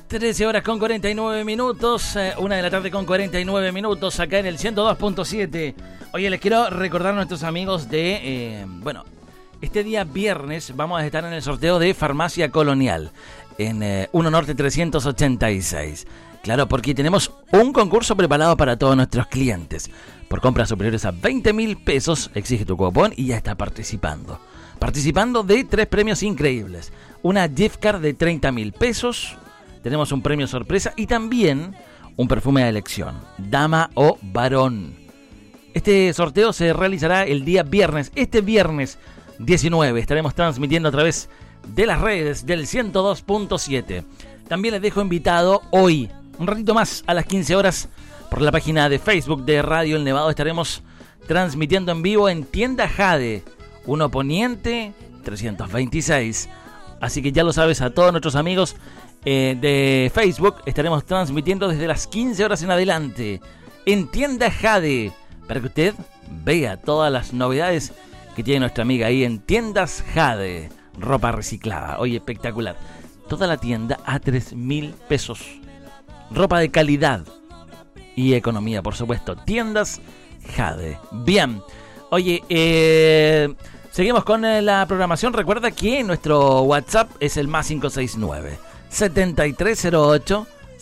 13 horas con 49 minutos, 1 de la tarde con 49 minutos, acá en el 102.7. Oye, les quiero recordar a nuestros amigos de, este día viernes vamos a estar en el sorteo de Farmacia Colonial, en 1 Norte 386. Claro, porque tenemos un concurso preparado para todos nuestros clientes. Por compras superiores a 20.000 pesos, exige tu cupón y ya está participando. Participando de 3 premios increíbles. Una gift card de 30.000 pesos. Tenemos un premio sorpresa y también un perfume de elección, dama o varón. Este sorteo se realizará el día viernes. Este viernes 19 estaremos transmitiendo a través de las redes del 102.7. También les dejo invitado hoy, un ratito más, a las 15 horas, por la página de Facebook de Radio El Nevado. Estaremos transmitiendo en vivo en Tienda Jade, 1 Poniente 326. Así que ya lo sabes, a todos nuestros amigos de Facebook estaremos transmitiendo desde las 15 horas en adelante en Tienda Jade, para que usted vea todas las novedades que tiene nuestra amiga ahí en Tiendas Jade. Ropa reciclada, oye, espectacular. Toda la tienda a 3.000 pesos. Ropa de calidad y economía, por supuesto. Tiendas Jade. Bien, oye, seguimos con la programación. Recuerda que nuestro WhatsApp es el más 569 7308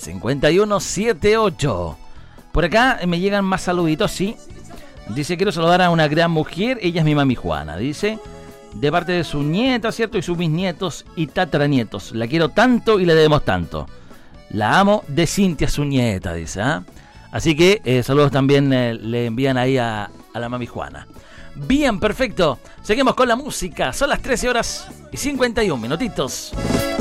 5178. Por acá me llegan más saluditos, sí. Dice, quiero saludar a una gran mujer, ella es mi mami Juana, dice, de parte de su nieta, ¿cierto? Y sus bisnietos y tataranietos. La quiero tanto y le debemos tanto. La amo, de Cintia, su nieta, dice, ¿eh? Así que saludos también le envían ahí a la mami Juana. Bien, perfecto. Seguimos con la música. Son las 13 horas y 51 minutitos.